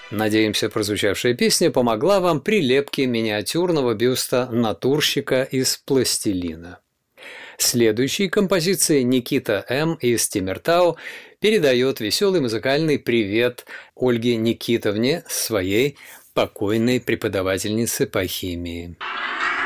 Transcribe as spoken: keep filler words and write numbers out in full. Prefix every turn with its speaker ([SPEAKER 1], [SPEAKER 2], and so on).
[SPEAKER 1] Надеемся, прозвучавшая песня помогла вам при лепке миниатюрного бюста натурщика из пластилина. Следующей композицией Никита М. из Тимиртау передает веселый музыкальный привет Ольге Никитовне, своей покойной преподавательнице по химии.